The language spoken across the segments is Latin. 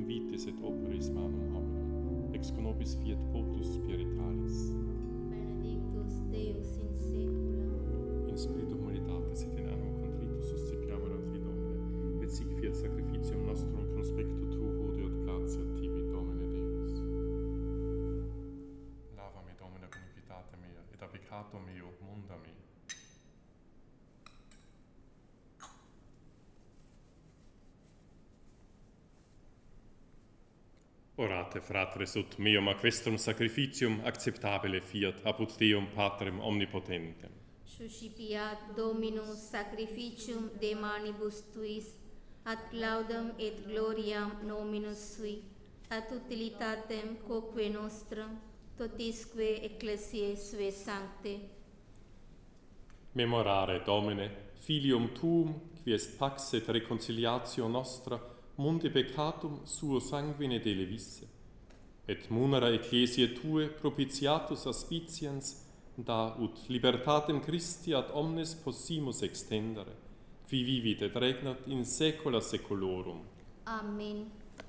convites et operis manum hominum, ex conobis fiat potus spiritualis. Benedictus Deus in saecula. In spiritu humanitatis et in animo contritus suscipiamur ad te, Domine, et sic fiat sacrificium nostrum conspectu tuo deut gratiat tibi, Domine Deus. Lava me, Domine, con iniquitate mea, et a peccato meo munda me. Orate, fratres, ut meum aquestrum sacrificium acceptabile fiat apud Deum Patrem omnipotentem. Suscipiat Dominus sacrificium de manibus tuis, ad laudem et gloriam nominus sui, ad utilitatem quoque nostrum, totisque ecclesiae sue sancte. Memorare, Domine, filium tuum, qui est pax et reconciliatio nostra, mundi peccatum suo sanguine delevisse, et munera ecclesiae tue propitiatus aspiciens, da ut libertatem Christi ad omnes possimus extendere, qui vivit et regnat in saecula saeculorum. Amen.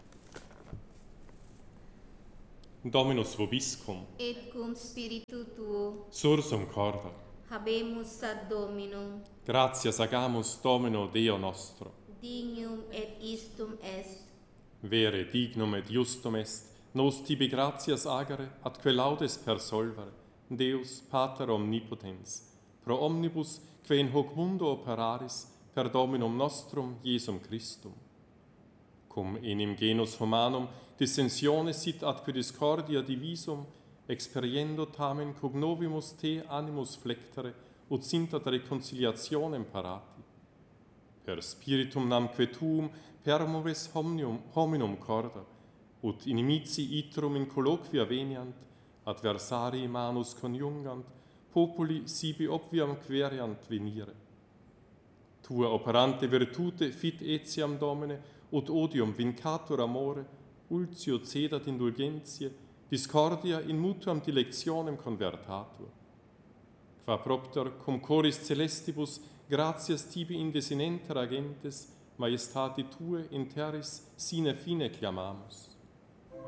Dominus vobiscum, Et cum spiritu tuo, sursum corda, habemus ad Dominum, gratias agamus Domino Deo nostro, dignum et istum est. vere dignum et justum est, nos tibi gratias agere, atque laudes persolvere, Deus Pater omnipotens, pro omnibus, que in hoc mundo operaris, per Dominum nostrum, Iesum Christum. Cum enim genus humanum dissensione sit atque discordia divisum, experiendo tamen cognovimus te animus flectere, ut sint ad reconciliationem parati. Per spiritum namque tuum permoves hominum corda, ut inimici itrum in colloquia veniant, adversarii manus coniungant, populi sibi obviam queriant venire. Tua operante virtute fit etiam, Domine, ut odium vincatur amore, ultio cedat indulgentiae, discordia in mutuam dilectionem convertatur. Qua propter cum coris celestibus gratias tibi indesinenter agentes, majestati tue in terris sine fine clamamus.